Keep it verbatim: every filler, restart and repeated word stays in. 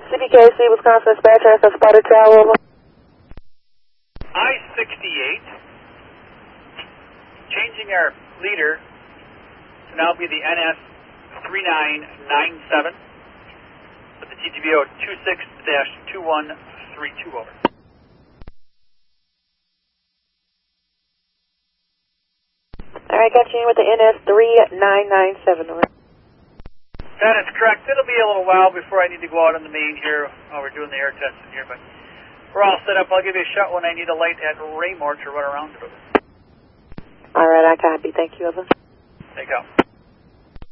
C B K C, Wisconsin dispatcher, that's a spotted travel. I sixty-eight, changing our leader to now be the N S three nine nine seven with the T T B O two six dash two one three two, over. Alright, got you in with the N S three nine nine seven, over. That is correct. It'll be a little while before I need to go out on the main here while we're doing the air testing here, but we're all set up. I'll give you a shot when I need a light at Raymore to run around it. Alright, I copy. Thank you, over. Take out.